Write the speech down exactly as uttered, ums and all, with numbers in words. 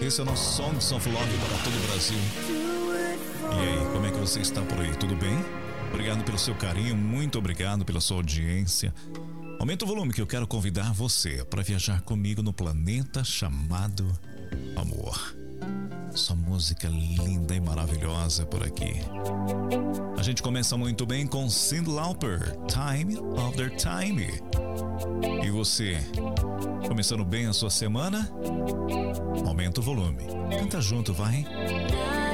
Esse é o nosso Songs of Love para todo o Brasil. E aí, como é que você está por aí? Tudo bem? Obrigado pelo seu carinho, muito obrigado pela sua audiência. Aumenta o volume que eu quero convidar você para viajar comigo no planeta chamado Amor. Sua música linda e maravilhosa por aqui. A gente começa muito bem com Cyndi Lauper, Time After Time. E você, começando bem a sua semana? Aumenta o volume. Canta junto, vai.